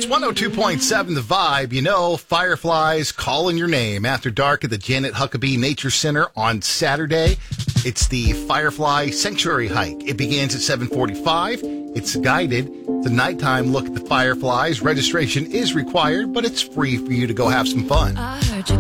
102.7 The Vibe. You know, fireflies calling your name. After dark at the Janet Huckabee Nature Center on Saturday. It's the Firefly Sanctuary Hike. It begins at 7:45. It's guided. It's a nighttime look at the fireflies. Registration is required, but it's free for you to go have some fun.